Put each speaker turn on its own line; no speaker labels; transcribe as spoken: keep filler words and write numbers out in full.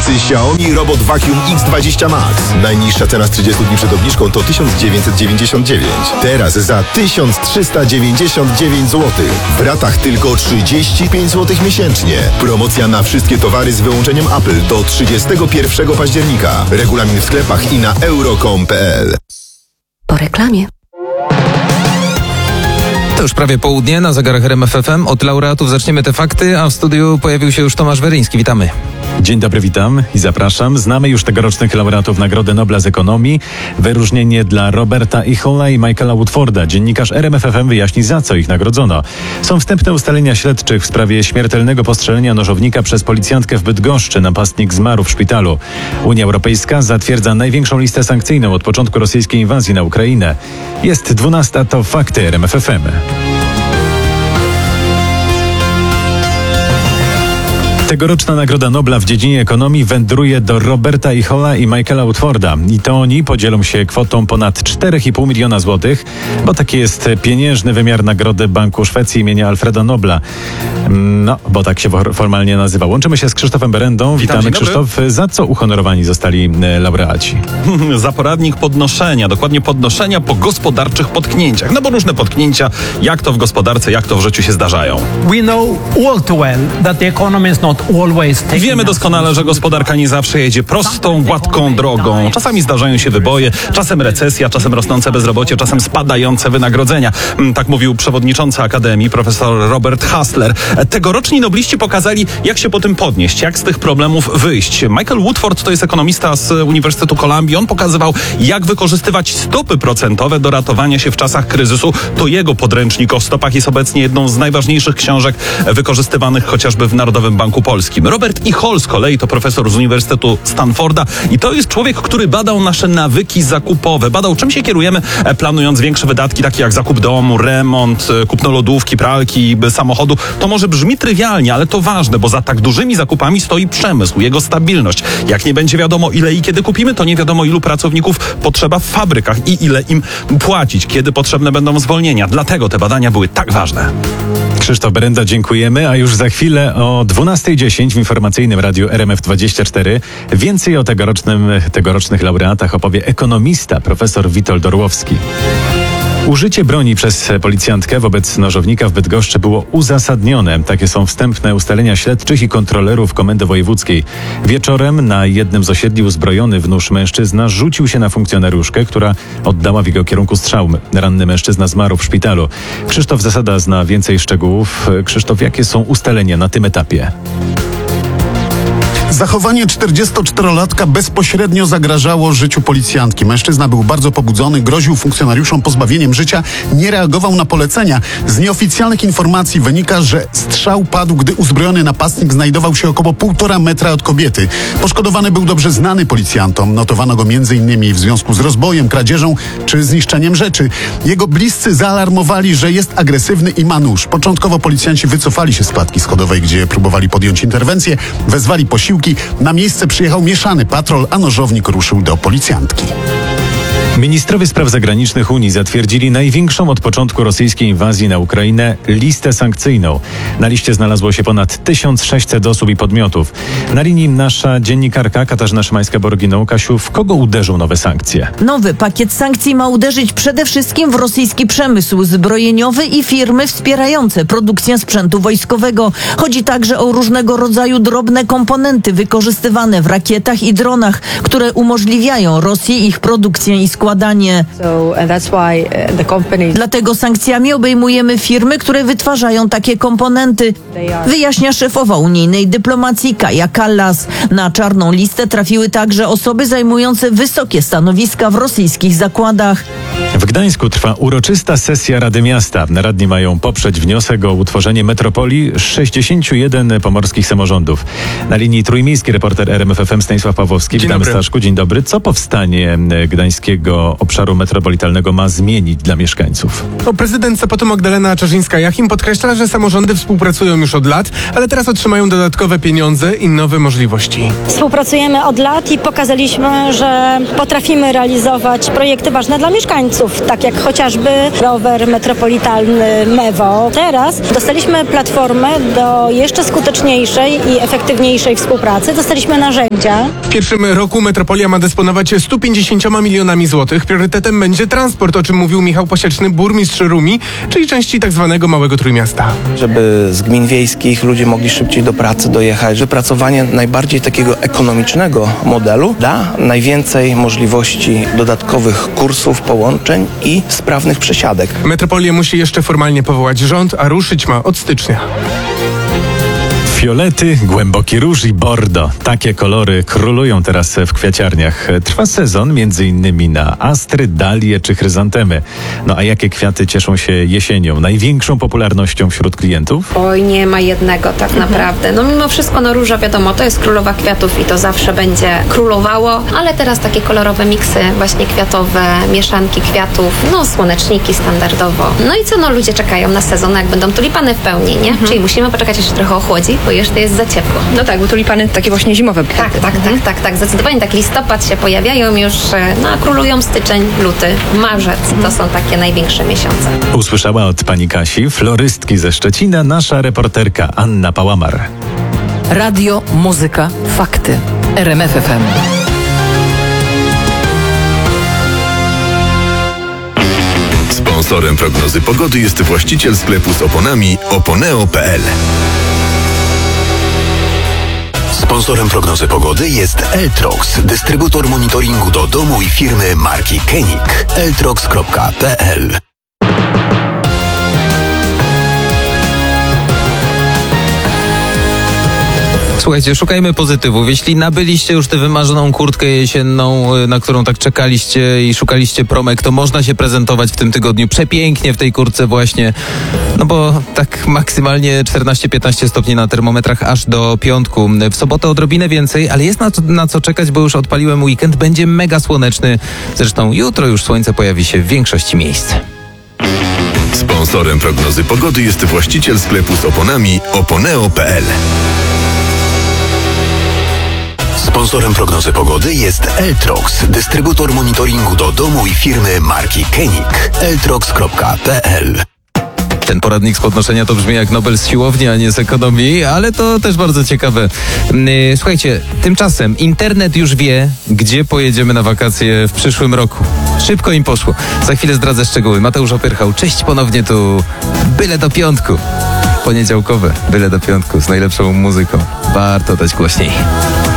Nocy Xiaomi Robot Vacuum X dwadzieścia Max. Najniższa cena z trzydziestu dni przed obniżką to tysiąc dziewięćset dziewięćdziesiąt dziewięć. Teraz za tysiąc trzysta dziewięćdziesiąt dziewięć złotych. W ratach tylko trzydzieści pięć złotych miesięcznie. Promocja na wszystkie towary z wyłączeniem Apple do trzydziestego pierwszego października. Regulamin w sklepach i na euro kropka com kropka p l.
Po reklamie.
To już prawie południe na zegarach R M F F M. Od laureatów zaczniemy te fakty, a w studiu pojawił się już Tomasz Weryński. Witamy.
Dzień dobry, witam i zapraszam. Znamy już tegorocznych laureatów Nagrody Nobla z ekonomii. Wyróżnienie dla Roberta Ihola i Michaela Woodforda. Dziennikarz R M F F M wyjaśni, za co ich nagrodzono. Są wstępne ustalenia śledczych w sprawie śmiertelnego postrzelenia nożownika przez policjantkę w Bydgoszczy. Napastnik zmarł w szpitalu. Unia Europejska zatwierdza największą listę sankcyjną od początku rosyjskiej inwazji na Ukrainę. Jest dwunasta, to fakty R M F F M. Tegoroczna Nagroda Nobla w dziedzinie ekonomii wędruje do Roberta Ihola i Michaela Woodforda. I to oni podzielą się kwotą ponad cztery i pół miliona złotych, bo taki jest pieniężny wymiar nagrody Banku Szwecji imienia Alfreda Nobla. No, bo tak się formalnie nazywa. Łączymy się z Krzysztofem Berendą.
Witam,
Witamy, Krzysztof. Za co uhonorowani zostali laureaci?
Za poradnik podnoszenia, dokładnie podnoszenia po gospodarczych potknięciach. No bo różne potknięcia, jak to w gospodarce, jak to w życiu się zdarzają.
We know all too well that the economy is not always taking.
Wiemy doskonale, że gospodarka nie zawsze jedzie prostą, gładką drogą. Czasami zdarzają się wyboje, czasem recesja, czasem rosnące bezrobocie, czasem spadające wynagrodzenia. Tak mówił przewodniczący Akademii, profesor Robert Hassler. Tegoroczni nobliści pokazali, jak się po tym podnieść, jak z tych problemów wyjść. Michael Woodford to jest ekonomista z Uniwersytetu Kolumbii. On pokazywał, jak wykorzystywać stopy procentowe do ratowania się w czasach kryzysu. To jego podręcznik o stopach jest obecnie jedną z najważniejszych książek wykorzystywanych chociażby w Narodowym Banku Polskim. Robert Ihol z kolei to profesor z Uniwersytetu Stanforda i to jest człowiek, który badał nasze nawyki zakupowe. Badał, czym się kierujemy, planując większe wydatki, takie jak zakup domu, remont, kupno lodówki, pralki, samochodu. To może brzmi trywialnie, ale to ważne, bo za tak dużymi zakupami stoi przemysł, jego stabilność. Jak nie będzie wiadomo, ile i kiedy kupimy, to nie wiadomo, ilu pracowników potrzeba w fabrykach i ile im płacić, kiedy potrzebne będą zwolnienia. Dlatego te badania były tak ważne.
Krzysztof Berenda, dziękujemy, a już za chwilę o dwunasta dziesięć w informacyjnym radiu R M F dwadzieścia cztery więcej o tegorocznym, tegorocznych laureatach opowie ekonomista profesor Witold Orłowski. Użycie broni przez policjantkę wobec nożownika w Bydgoszczy było uzasadnione. Takie są wstępne ustalenia śledczych i kontrolerów Komendy Wojewódzkiej. Wieczorem na jednym z osiedli uzbrojony w nóż mężczyzna rzucił się na funkcjonariuszkę, która oddała w jego kierunku strzał. Ranny mężczyzna zmarł w szpitalu. Krzysztof Zasada zna więcej szczegółów. Krzysztof, jakie są ustalenia na tym etapie?
Zachowanie czterdziestoczterolatka bezpośrednio zagrażało życiu policjantki. Mężczyzna był bardzo pobudzony, groził funkcjonariuszom pozbawieniem życia, nie reagował na polecenia. Z nieoficjalnych informacji wynika, że strzał padł, gdy uzbrojony napastnik znajdował się około półtora metra od kobiety. Poszkodowany był dobrze znany policjantom. Notowano go między innymi w związku z rozbojem, kradzieżą czy zniszczeniem rzeczy. Jego bliscy zaalarmowali, że jest agresywny i ma nóż. Początkowo policjanci wycofali się z klatki schodowej, gdzie próbowali podjąć interwencję, wezwali posiłki. Na miejsce przyjechał mieszany patrol, a nożownik ruszył do policjantki.
Ministrowie spraw zagranicznych Unii zatwierdzili największą od początku rosyjskiej inwazji na Ukrainę listę sankcyjną. Na liście znalazło się ponad tysiąc sześćset osób i podmiotów. Na linii nasza dziennikarka Katarzyna Szymańska-Borginą. Kasiu, w kogo uderzą nowe sankcje?
Nowy pakiet sankcji ma uderzyć przede wszystkim w rosyjski przemysł zbrojeniowy i firmy wspierające produkcję sprzętu wojskowego. Chodzi także o różnego rodzaju drobne komponenty wykorzystywane w rakietach i dronach, które umożliwiają Rosji ich produkcję i składanie. Dlatego sankcjami obejmujemy firmy, które wytwarzają takie komponenty, wyjaśnia szefowa unijnej dyplomacji Kaja Kallas. Na czarną listę trafiły także osoby zajmujące wysokie stanowiska w rosyjskich zakładach.
W Gdańsku trwa uroczysta sesja Rady Miasta. Radni mają poprzeć wniosek o utworzenie metropolii sześćdziesięciu jeden pomorskich samorządów. Na linii trójmiejski reporter R M F F M Stanisław Pawłowski.
Dzień
Witamy,
dobry.
Staszku. Dzień dobry. Co powstanie Gdańskiego tego obszaru metropolitalnego ma zmienić dla mieszkańców?
No, prezydent Sopotu Magdalena Czarzyńska-Jachim podkreśla, że samorządy współpracują już od lat, ale teraz otrzymają dodatkowe pieniądze i nowe możliwości.
Współpracujemy od lat i pokazaliśmy, że potrafimy realizować projekty ważne dla mieszkańców, tak jak chociażby rower metropolitalny Mewo. Teraz dostaliśmy platformę do jeszcze skuteczniejszej i efektywniejszej współpracy. Dostaliśmy narzędzia.
W pierwszym roku metropolia ma dysponować stu pięćdziesięcioma milionami złotych. Priorytetem będzie transport, o czym mówił Michał Pasieczny, burmistrz Rumi, czyli części tak zwanego Małego Trójmiasta.
Żeby z gmin wiejskich ludzie mogli szybciej do pracy dojechać. Wypracowanie najbardziej takiego ekonomicznego modelu da najwięcej możliwości dodatkowych kursów, połączeń i sprawnych przesiadek.
Metropolię musi jeszcze formalnie powołać rząd, a ruszyć ma od stycznia.
Fiolety, głęboki róż i bordo. Takie kolory królują teraz w kwiaciarniach. Trwa sezon między innymi na astry, dalie czy chryzantemy. No a jakie kwiaty cieszą się jesienią? Największą popularnością wśród klientów?
Oj, nie ma jednego tak mhm. naprawdę. No mimo wszystko, no róża wiadomo, to jest królowa kwiatów i to zawsze będzie królowało, ale teraz takie kolorowe miksy, właśnie kwiatowe, mieszanki kwiatów, no słoneczniki standardowo. No i co, no ludzie czekają na sezon, jak będą tulipany w pełni, nie? Mhm. Czyli musimy poczekać, aż się trochę ochłodzi, bo jeszcze jest za ciepło.
No tak, bo tulipany takie właśnie zimowe.
Tak, tak, mhm. tak, tak, tak. Zdecydowanie tak listopad się pojawiają już, no a królują styczeń, luty, marzec. Mhm. To są takie największe miesiące.
Usłyszała od pani Kasi, florystki ze Szczecina, nasza reporterka Anna Pałamar.
Radio, muzyka, fakty. R M F F M.
Sponsorem prognozy pogody jest właściciel sklepu z oponami oponeo kropka p l. Sponsorem prognozy pogody jest Eltrox, dystrybutor monitoringu do domu i firmy marki Kenik. eltrox kropka p l.
Słuchajcie, szukajmy pozytywów. Jeśli nabyliście już tę wymarzoną kurtkę jesienną, na którą tak czekaliście i szukaliście promek, to można się prezentować w tym tygodniu przepięknie w tej kurtce właśnie. No bo tak maksymalnie czternaście piętnaście stopni na termometrach aż do piątku. W sobotę odrobinę więcej, ale jest na co, na co czekać, bo już odpaliłem weekend. Będzie mega słoneczny. Zresztą jutro już słońce pojawi się w większości miejsc.
Sponsorem prognozy pogody jest właściciel sklepu z oponami oponeo kropka p l. Sponsorem prognozy pogody jest Eltrox, dystrybutor monitoringu do domu i firmy marki Kenik. eltrox kropka p l.
Ten poradnik z podnoszenia to brzmi jak Nobel z siłowni, a nie z ekonomii, ale to też bardzo ciekawe. Słuchajcie, tymczasem internet już wie, gdzie pojedziemy na wakacje w przyszłym roku. Szybko im poszło. Za chwilę zdradzę szczegóły. Mateusz Opyrchał, cześć ponownie tu. Byle do piątku. Poniedziałkowe, byle do piątku z najlepszą muzyką. Warto dać głośniej.